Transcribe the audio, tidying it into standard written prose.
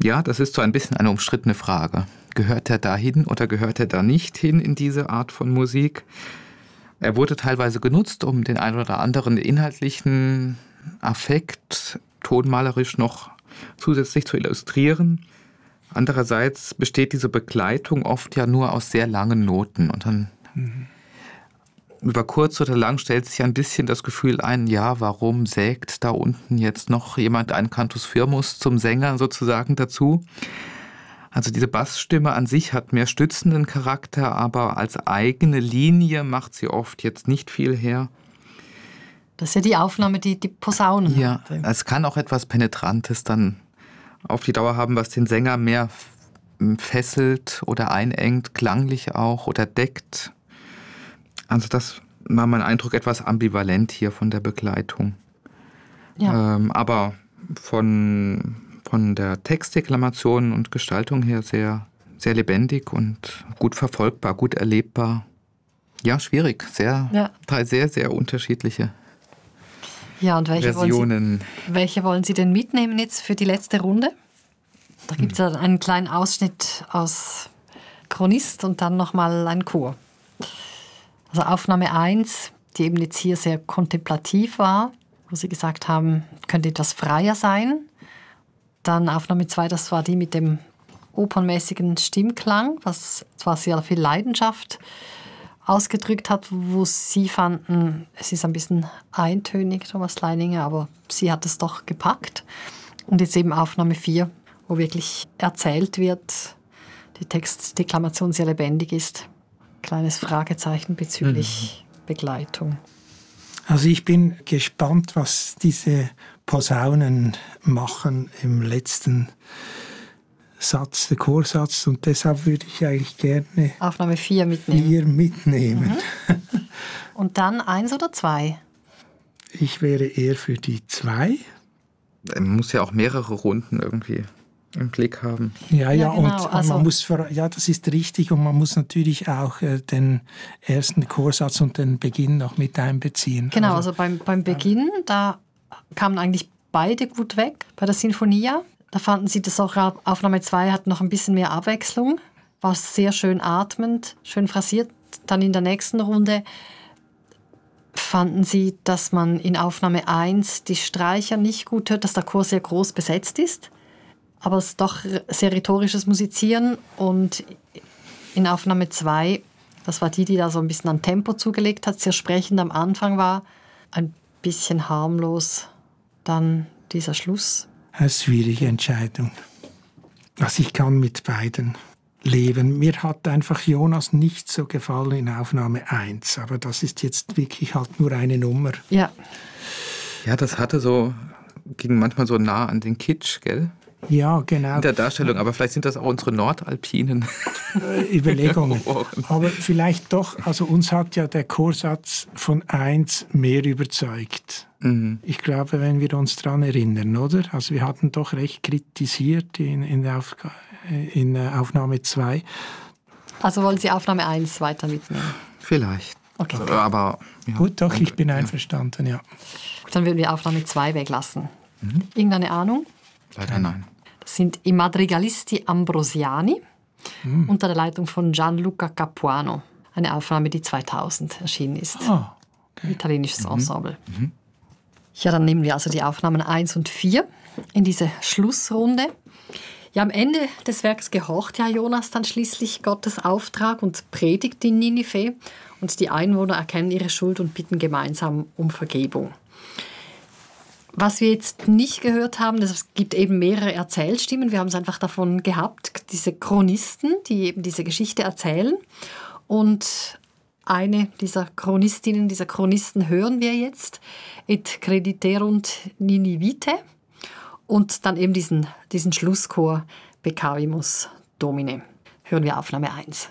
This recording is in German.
Ja, das ist so ein bisschen eine umstrittene Frage. Gehört er da hin oder gehört er da nicht hin in diese Art von Musik? Er wurde teilweise genutzt, um den ein oder anderen inhaltlichen Affekt tonmalerisch noch zusätzlich zu illustrieren. Andererseits besteht diese Begleitung oft ja nur aus sehr langen Noten. Und dann über kurz oder lang stellt sich ein bisschen das Gefühl ein, ja, warum sägt da unten jetzt noch jemand einen Cantus firmus zum Sänger sozusagen dazu? Also diese Bassstimme an sich hat mehr stützenden Charakter, aber als eigene Linie macht sie oft jetzt nicht viel her. Das ist ja die Aufnahme, die Posaunen Ja, hatte. es kann auch etwas Penetrantes dann auf die Dauer haben, was den Sänger mehr fesselt oder einengt, klanglich auch oder deckt. Also das war mein Eindruck, etwas ambivalent hier von der Begleitung. Ja. Aber von der Textdeklamation und Gestaltung her sehr, sehr lebendig und gut verfolgbar, gut erlebbar. Ja, schwierig. Drei sehr, sehr unterschiedliche Und Versionen. Welche wollen Sie denn mitnehmen jetzt für die letzte Runde? Da gibt es einen kleinen Ausschnitt aus Chronist und dann nochmal ein Chor. Also Aufnahme 1, die eben jetzt hier sehr kontemplativ war, wo Sie gesagt haben, könnte etwas freier sein. Dann Aufnahme 2, das war die mit dem opernmäßigen Stimmklang, was zwar sehr viel Leidenschaft ausgedrückt hat, wo Sie fanden, es ist ein bisschen eintönig, Thomas Leininger, aber sie hat es doch gepackt. Und jetzt eben Aufnahme 4, wo wirklich erzählt wird, die Textdeklamation sehr lebendig ist. Kleines Fragezeichen bezüglich Begleitung. Also ich bin gespannt, was diese Posaunen machen im letzten Satz, der Chorsatz, und deshalb würde ich eigentlich gerne Aufnahme 4 mitnehmen. 4 mitnehmen. Und dann 1 oder 2? Ich wäre eher für die 2. Man muss ja auch mehrere Runden irgendwie im Blick haben. Ja, genau, und man muss, das ist richtig, und man muss natürlich auch den ersten Chorsatz und den Beginn noch mit einbeziehen. Genau, also beim Beginn, da kamen eigentlich beide gut weg bei der Sinfonia. Da fanden Sie, dass auch Aufnahme 2 hat noch ein bisschen mehr Abwechslung, war sehr schön atmend, schön phrasiert. Dann in der nächsten Runde fanden Sie, dass man in Aufnahme 1 die Streicher nicht gut hört, dass der Chor sehr groß besetzt ist, aber es ist doch sehr rhetorisches Musizieren. Und in Aufnahme 2, das war die da so ein bisschen an Tempo zugelegt hat, sehr sprechend am Anfang war, ein bisschen harmlos, dann dieser Schluss. Eine schwierige Entscheidung. Also ich kann mit beiden leben. Mir hat einfach Jonas nicht so gefallen in Aufnahme 1, aber das ist jetzt wirklich halt nur eine Nummer. Ja. Ja, das ging manchmal so nah an den Kitsch, gell? Ja, genau. In der Darstellung, aber vielleicht sind das auch unsere nordalpinen Überlegungen. Aber vielleicht doch, also uns hat ja der Chorsatz von 1 mehr überzeugt. Ich glaube, wenn wir uns daran erinnern, oder? Also wir hatten doch recht kritisiert in Aufnahme 2. Also wollen Sie Aufnahme 1 weiter mitnehmen? Vielleicht. Okay. Aber, ja. Gut, doch, ich bin einverstanden, ja. Dann würden wir Aufnahme 2 weglassen. Irgendeine Ahnung? Leider nein. Das sind I Madrigalisti Ambrosiani unter der Leitung von Gianluca Capuano. Eine Aufnahme, die 2000 erschienen ist. Okay. Italienisches Ensemble. Ja, dann nehmen wir also die Aufnahmen 1 und 4 in diese Schlussrunde. Ja, am Ende des Werks gehorcht ja Jonas dann schließlich Gottes Auftrag und predigt in Ninive. Und die Einwohner erkennen ihre Schuld und bitten gemeinsam um Vergebung. Was wir jetzt nicht gehört haben, es gibt eben mehrere Erzählstimmen. Wir haben es einfach davon gehabt, diese Chronisten, die eben diese Geschichte erzählen. Und eine dieser Chronistinnen, dieser Chronisten hören wir jetzt, Et crediterunt Ninivite, und dann eben diesen Schlusschor Peccavimus Domine. Hören wir Aufnahme 1.